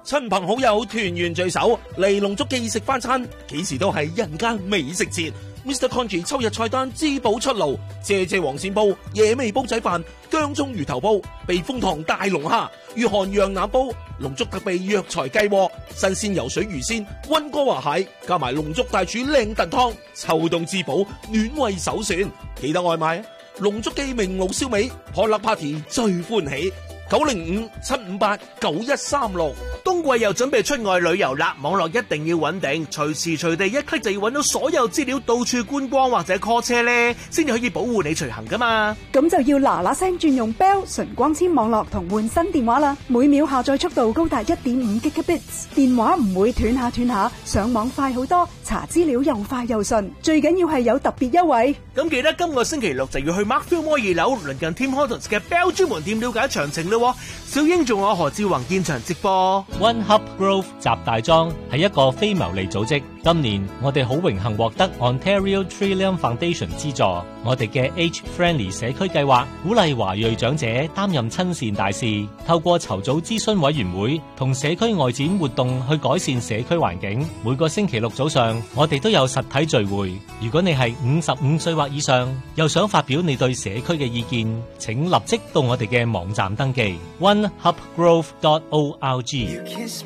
親朋好友團圓聚首嚟龍足記食翻餐，幾時都係人間美食節。Mr. Congee 秋日菜單滋補出爐，謝謝黃鱔煲、野味煲仔飯、薑葱魚頭煲、避風塘大龍蝦、御寒羊腩煲、龍足特備藥材雞鍋、新鮮游水魚鮮、溫哥華蟹，加埋龍足大廚靚燉湯，秋冬滋補暖胃首選。記得外賣啊！龍足記明爐燒味，Potluck Party 最歡喜。905-758-9136。 冬季又準備出外旅遊啦，網絡一定要穩定，隨時隨地一 click 就要揾到所有資料，到處觀光或者 call 車呢，先至可以保護你隨行噶嘛。 咁就要嗱嗱聲轉用 Bell 純光纖網絡同換新電話啦，每秒下載速度高達 1.5 Gigabits， 電話唔會斷下，上網快好多，查資料又快又順，最緊要係有特別優惠。 咁記得今個星期六就要去 Markfield Mall 2樓鄰近 Tim Hortons 嘅 Bell 專門店了解詳情咯。小英仲有何志宏現場直播。 One Hub Grove 集大莊係一個非牟利組織，今年我哋好榮幸獲得 Ontario Trillium Foundation 資助，我哋嘅 Age Friendly 社區計劃鼓勵華裔長者擔任親善大使，透過籌組諮詢委員會同社區外展活動去改善社區環境。每個星期六早上我哋都有實體聚會，如果你係55歲或以上，又想發表你對社區嘅意見，請立即到我哋嘅網站登記 onehubgrove.org。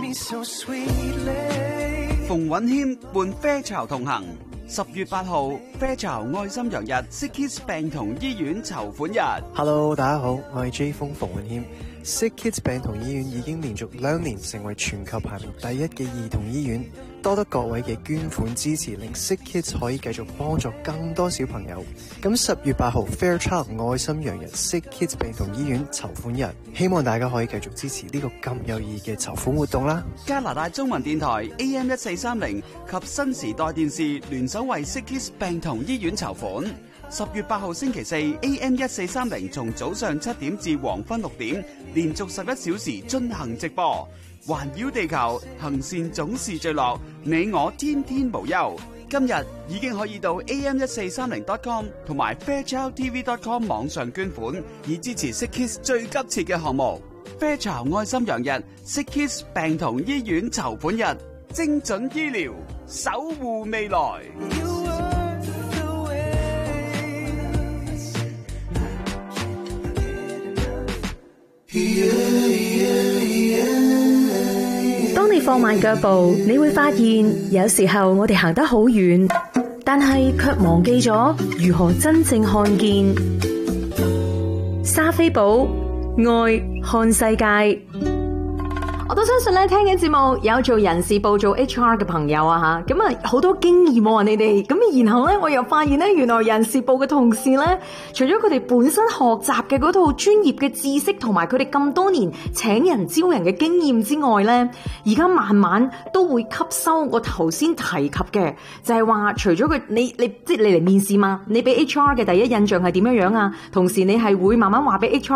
馮允謙伴啡巢同行，10月8號啡巢愛心洋日 Sick Kids 病童醫院籌款日。 Hello， 大家好，我係 J 風馮允謙。Sick Kids 病童醫院已經連續2年成為全球排名第1嘅兒童醫院，多得各位嘅捐款支持，令 Sick Kids 可以繼續幫助更多小朋友。咁10月8號 Fairchild 愛心洋日 Sick Kids 病童醫院籌款日，希望大家可以繼續支持呢個咁有意義嘅籌款活動啦。 加拿大中文電台 AM1430 及新時代電視聯手為 Sick Kids 病童醫院籌款。10月8號星期四 AM1430 從早上7點至黃昏6點，連續11小時進行直播。環繞地球，行善總是最樂，你我天天無憂。今日已經可以到 am1430.com 同埋 fairchildtv.com 網上捐款，以支持 Sick Kids 最急切嘅項目。啡巢愛心洋日 Sick Kids 病童醫院籌款日，精準醫療，守護未來。 當你放慢腳步，你會發現有時候我哋行得好遠，但係卻忘記咗如何真正看見。莎菲寶愛看世界。我都相信咧，聽緊節目有做人事部做 HR 嘅朋友啊吓，咁啊好多經驗喎你哋，咁然後咧我又發現咧，原來人事部嘅同事咧，除咗佢哋本身學習嘅嗰套專業嘅知識，同埋佢哋咁多年請人招人嘅經驗之外咧，而家慢慢都會吸收我頭先提及嘅，就係話除咗佢你即係你嚟面試嘛，你俾 HR 嘅第一印象係點樣樣啊？同時你係會慢慢話俾 HR